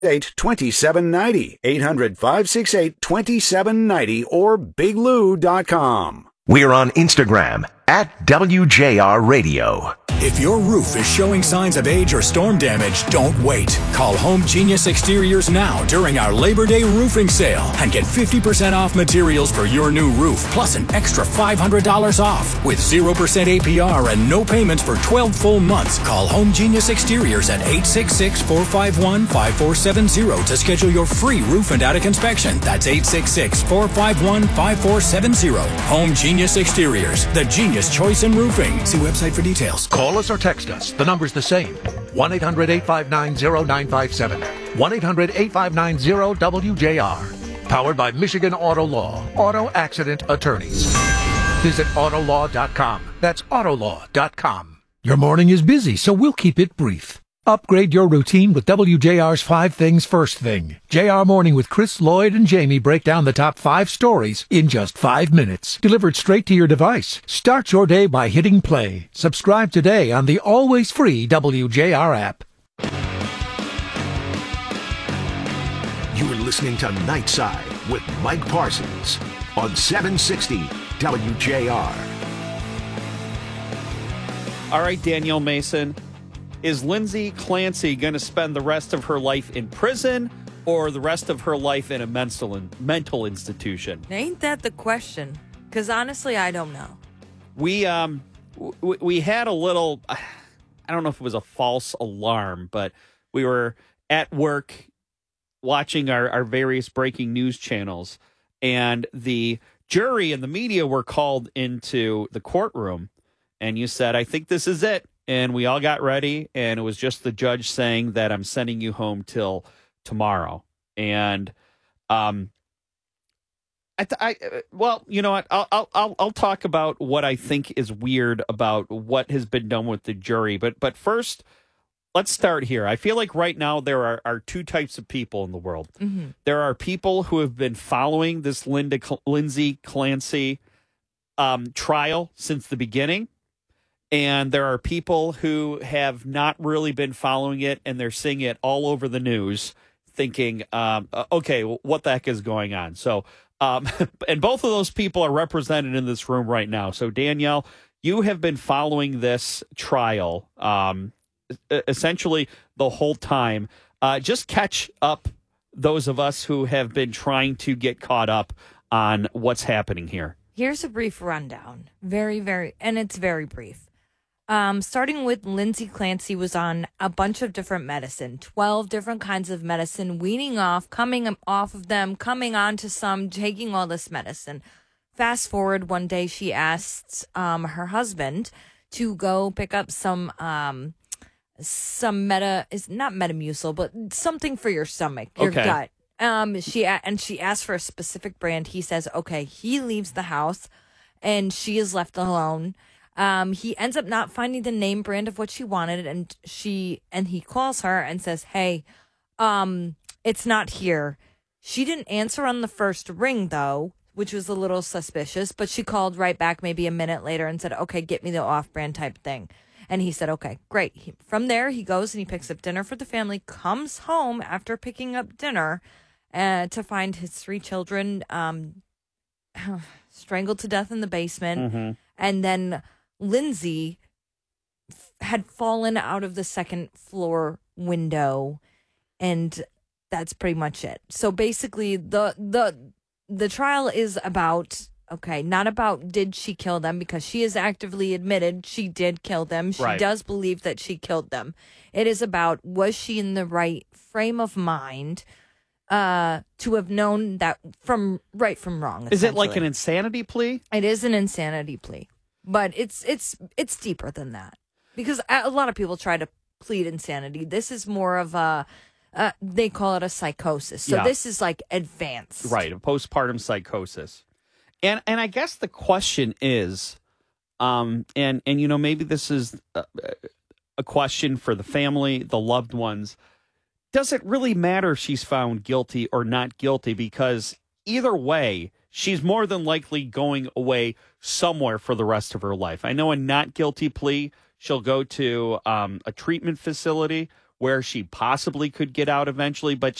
800-568-2790, 800-568-2790, or biglou.com. We're on Instagram at WJR Radio. If your roof is showing signs of age or storm damage, don't wait. Call Home Genius Exteriors now during our Labor Day roofing sale and get 50% off materials for your new roof, plus an extra $500 off. With 0% APR and no payments for 12 full months, call Home Genius Exteriors at 866-451-5470 to schedule your free roof and attic inspection. That's 866-451-5470. Home Genius Exteriors, the genius choice in roofing. See website for details. Call us or text us. The number's the same. 1-800-859-0957. 1-800-859-0WJR. Powered by Michigan Auto Law. Auto Accident Attorneys. Visit Autolaw.com. That's Autolaw.com. Your morning is busy, so we'll keep it brief. Upgrade your routine with WJR's 5 Things First Thing. JR Morning with Chris, Lloyd, and Jamie break down the top 5 stories in just 5 minutes. Delivered straight to your device. Start your day by hitting play. Subscribe today on the always free WJR app. You're listening to Nightside with Mike Parsons on 760 WJR. All right, Danielle Mason. Is Lindsay Clancy going to spend the rest of her life in prison or the rest of her life in a mental institution? Ain't that the question? Because honestly, I don't know. We had a little, I don't know if it was a false alarm, but we were at work watching our various breaking news channels, and the jury and the media were called into the courtroom, and you said, I think this is it. And we all got ready, and it was just the judge saying that I'm sending you home till tomorrow. And, well, you know what? I'll talk about what I think is weird about what has been done with the jury. But first, let's start here. I feel like right now there are 2 types of people in the world. Mm-hmm. There are people who have been following this Lindsay Clancy trial since the beginning. And there are people who have not really been following it, and they're seeing it all over the news, thinking, okay, what the heck is going on? So, and both of those people are represented in this room right now. So, Danielle, you have been following this trial essentially the whole time. Just catch up those of us who have been trying to get caught up on what's happening here. Here's a brief rundown. And it's very brief. Starting with Lindsay Clancy was on a bunch of different medicine, 12 different kinds of medicine, weaning off, coming off of them, coming on to some, taking all this medicine. Fast forward, one day she asks her husband to go pick up some is not Metamucil, but something for your stomach, your gut. She asked for a specific brand. He says, okay. He leaves the house, and she is left alone. He ends up not finding the name brand of what she wanted, and he calls her and says, hey, it's not here. She didn't answer on the first ring, though, which was a little suspicious, but she called right back maybe a minute later and said, okay, get me the off-brand type thing. And he said, okay, great. From there, he goes and he picks up dinner for the family, comes home after picking up dinner to find his 3 children strangled to death in the basement. Mm-hmm. And then Lindsay had fallen out of the second floor window, and that's pretty much it. So basically, the trial is about, okay, not about did she kill them, because she has actively admitted she did kill them. She does believe that she killed them. It is about, was she in the right frame of mind to have known that from right from wrong? Is it like an insanity plea? It is an insanity plea. But it's deeper than that, because a lot of people try to plead insanity. This is more of they call it a psychosis. So this is like advanced. Right, a postpartum psychosis. And I guess the question is, and you know, maybe this is a question for the family, the loved ones. Does it really matter if she's found guilty or not guilty? Because either way, she's more than likely going away somewhere for the rest of her life. I know a not guilty plea, she'll go to a treatment facility where she possibly could get out eventually, but